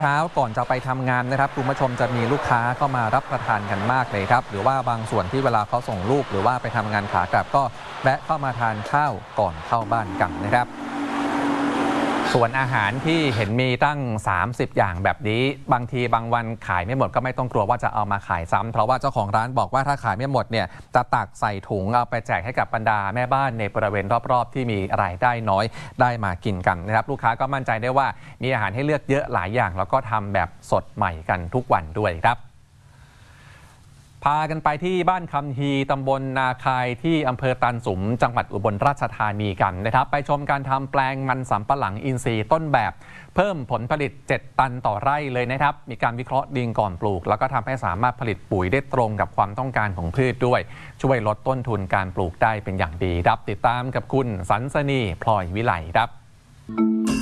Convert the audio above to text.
เช้าก่อนจะไปทำงานนะครับคุณผู้ชมจะมีลูกค้าก็มารับประทานกันมากเลยครับหรือว่าบางส่วนที่เวลาเขาส่งลูกหรือว่าไปทำงานขากลับก็แวะเข้ามาทานข้าวก่อนเข้าบ้านกันนะครับส่วนอาหารที่เห็นมีตั้ง30อย่างแบบนี้บางทีบางวันขายไม่หมดก็ไม่ต้องกลัวว่าจะเอามาขายซ้ำเพราะว่าเจ้าของร้านบอกว่าถ้าขายไม่หมดเนี่ยจะตักใส่ถุงเอาไปแจกให้กับบรรดาแม่บ้านในบริเวณรอบๆที่มีรายได้น้อยได้มากินกันนะครับลูกค้าก็มั่นใจได้ว่ามีอาหารให้เลือกเยอะหลายอย่างแล้วก็ทำแบบสดใหม่กันทุกวันด้วยครับพากันไปที่บ้านคำฮีตำบลนาคายที่อำเภอตันสุมจังหวัดอุบลราชธานีกันนะครับไปชมการทำแปลงมันสำปะหลังอินทรีย์ต้นแบบเพิ่มผลผลิต7ตันต่อไร่เลยนะครับมีการวิเคราะห์ดินก่อนปลูกแล้วก็ทำให้สามารถผลิตปุ๋ยได้ตรงกับความต้องการของพืชด้วยช่วยลดต้นทุนการปลูกได้เป็นอย่างดีครับติดตามกับคุณสันสนีพลอยวิไลครับ